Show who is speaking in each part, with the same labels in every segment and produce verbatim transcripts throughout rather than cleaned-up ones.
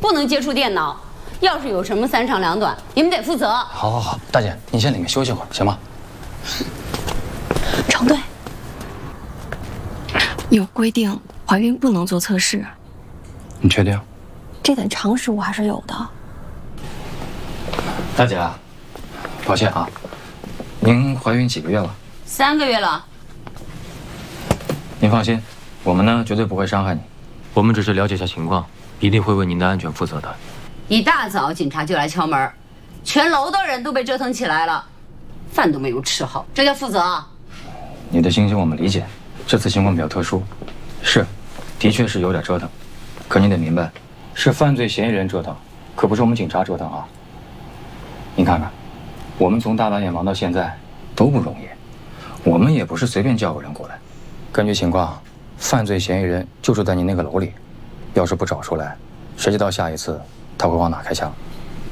Speaker 1: 不能接触电脑。要是有什么三长两短，你们得负责。
Speaker 2: 好，好，好，大姐，你先里面休息会儿，行吗？
Speaker 3: 程队，有规定，怀孕不能做测试。
Speaker 2: 你确定？
Speaker 3: 这点常识我还是有的。
Speaker 2: 大姐，抱歉啊，您怀孕几个月了？
Speaker 1: 三个月了。
Speaker 2: 您放心，我们呢绝对不会伤害你，我们只是了解一下情况，一定会为您的安全负责的。
Speaker 1: 一大早警察就来敲门，全楼的人都被折腾起来了，饭都没有吃好，这叫负责啊？
Speaker 2: 你的心情我们理解，这次情况比较特殊，是，的确是有点折腾，可你得明白，是犯罪嫌疑人折腾，可不是我们警察折腾啊。你看看，我们从大半夜忙到现在都不容易，我们也不是随便叫个人过来。根据情况，犯罪嫌疑人就住在你那个楼里，要是不找出来，谁知道下一次他会往哪开枪？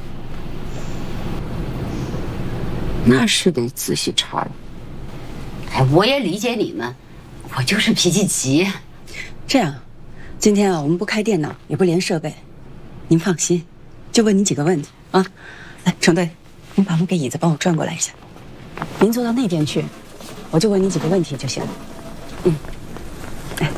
Speaker 1: 那是得仔细查了。哎，我也理解你们，我就是脾气急。
Speaker 4: 这样，今天啊，我们不开电脑，也不连设备，您放心，就问您几个问题啊。来，程队，您把那个椅子帮我转过来一下，您坐到那边去，我就问你几个问题就行了。嗯，哎，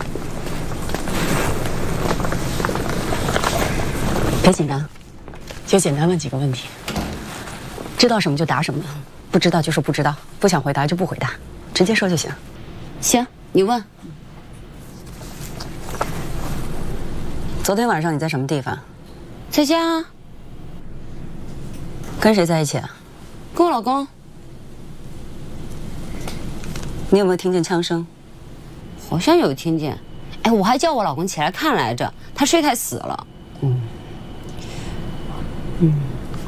Speaker 4: 别紧张，就简单问几个问题，知道什么就答什么，不知道就说不知道，不想回答就不回答，直接说就行。
Speaker 1: 行，你问。
Speaker 4: 昨天晚上你在什么地方？
Speaker 1: 在家。
Speaker 4: 跟谁在一起啊？
Speaker 1: 跟我老公。
Speaker 4: 你有没有听见枪声？
Speaker 1: 好像有听见。哎，我还叫我老公起来看来着，他睡太死了。
Speaker 4: 嗯。嗯。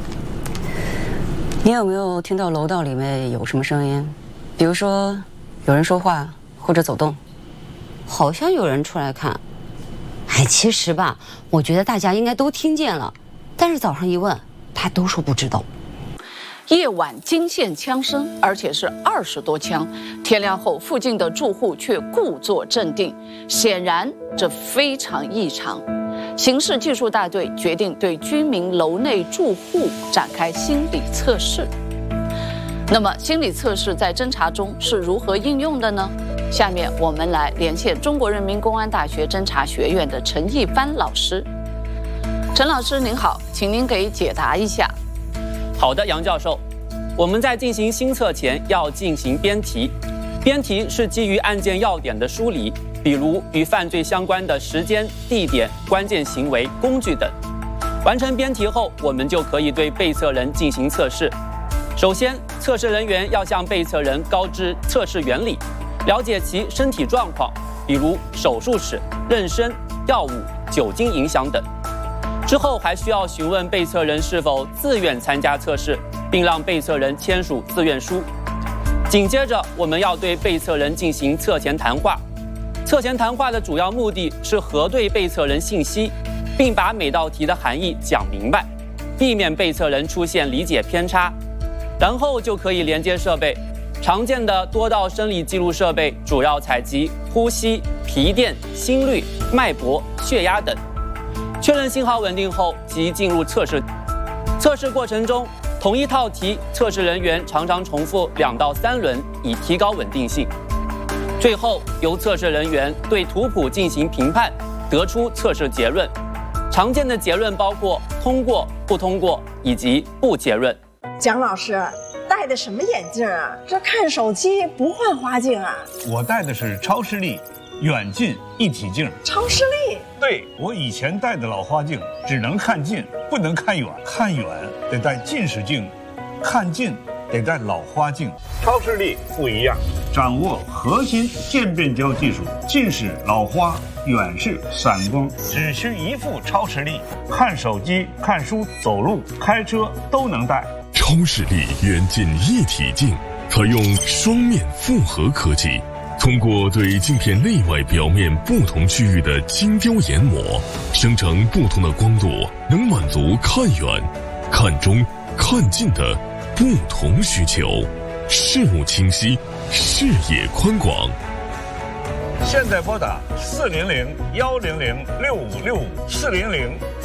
Speaker 4: 你有没有听到楼道里面有什么声音？比如说有人说话或者走动？
Speaker 1: 好像有人出来看。哎，其实吧，我觉得大家应该都听见了，但是早上一问，他都说不知道。
Speaker 5: 夜晚惊现枪声，而且是二十多枪。天亮后，附近的住户却故作镇定，显然这非常异常。刑事技术大队决定对居民楼内住户展开心理测试。那么，心理测试在侦查中是如何应用的呢？下面我们来连线中国人民公安大学侦查学院的陈一帆老师。陈老师您好，请您给解答一下。
Speaker 6: 好的，杨教授，我们在进行心测前要进行编题，编题是基于案件要点的梳理，比如与犯罪相关的时间、地点、关键行为、工具等。完成编题后，我们就可以对被测人进行测试。首先，测试人员要向被测人告知测试原理，了解其身体状况，比如手术史、妊娠、药物、酒精影响等。之后还需要询问被测人是否自愿参加测试，并让被测人签署自愿书。紧接着，我们要对被测人进行测前谈话。测前谈话的主要目的是核对被测人信息，并把每道题的含义讲明白，避免被测人出现理解偏差。然后就可以连接设备。常见的多道生理记录设备主要采集呼吸、皮电、心率、脉搏、血压等。确认信号稳定后，即进入测试。测试过程中，同一套题，测试人员常常重复两到三轮，以提高稳定性。最后，由测试人员对图谱进行评判，得出测试结论。常见的结论包括通过、不通过以及不结论。
Speaker 7: 蒋老师戴的什么眼镜啊？这看手机不换花镜啊？
Speaker 8: 我戴的是超视力远近一体镜。
Speaker 7: 超视力？
Speaker 8: 对，我以前戴的老花镜只能看近，不能看远，看远得戴近视镜，看近得戴老花镜。超视力不一样，掌握核心渐变焦技术，近视、老花、远视、散光，只需一副超视力，看手机、看书、走路、开车都能戴。
Speaker 9: 超视力远近一体镜采用双面复合科技，通过对镜片内外表面不同区域的精雕研磨，生成不同的光度，能满足看远、看中、看近的不同需求，视物清晰，视野宽广。
Speaker 8: 现在拨打四零零幺零零六五六五四零零